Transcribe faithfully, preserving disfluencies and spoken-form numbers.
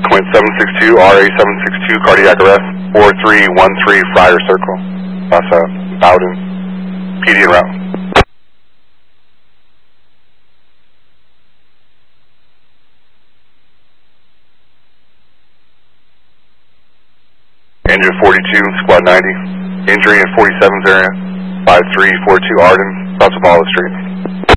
Point seven six two, R A seven six two, cardiac arrest, four three one three Friar Circle. That's uh, Bowden, P D en route. Injured forty-two, squad ninety. Injury in forty-seven's area, five three four two Arden, across Apollo Street.